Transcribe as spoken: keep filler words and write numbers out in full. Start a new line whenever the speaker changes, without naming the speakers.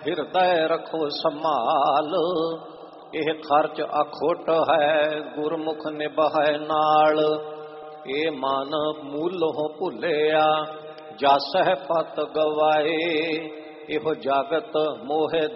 ਹਿਰਦੈ ਰਖੋ ਸੰਭਾਲ। ਇਹ ਖਰਚ ਅਖੁੱਟ ਹੈ ਗੁਰਮੁਖ ਨਿਭਾਏ ਨਾਲ। ਇਹ ਮਨ ਮੂਲੋਂ ਭੁੱਲਿਆ ਜਾਸਹਿ ਪਤ ਗਵਾਏ। ਇਹੋ ਜਗਤ ਮੋਹਿ